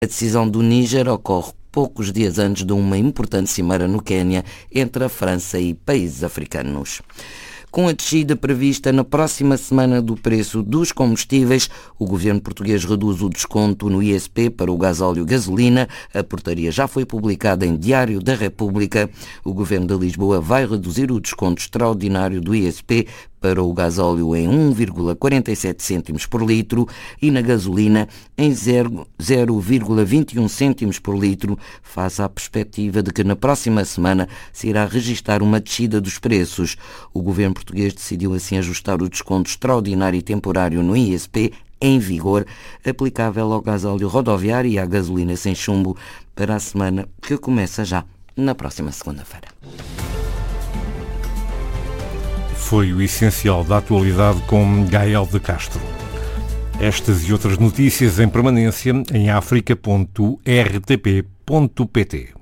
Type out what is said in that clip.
A decisão do Níger ocorre poucos dias antes de uma importante cimeira no Quênia entre a França e países africanos. Com a descida prevista na próxima semana do preço dos combustíveis, o governo português reduz o desconto no ISP para o gasóleo e gasolina. A portaria já foi publicada em Diário da República. O governo de Lisboa vai reduzir o desconto extraordinário do ISP para o gasóleo em 1,47 cêntimos por litro e na gasolina em 0,21 cêntimos por litro, face à perspectiva de que na próxima semana se irá registrar uma descida dos preços. O governo português decidiu assim ajustar o desconto extraordinário e temporário no ISP em vigor, aplicável ao gasóleo rodoviário e à gasolina sem chumbo para a semana que começa já na próxima segunda-feira. Foi o essencial da atualidade com Gael de Castro. Estas e outras notícias em permanência em africa.rtp.pt.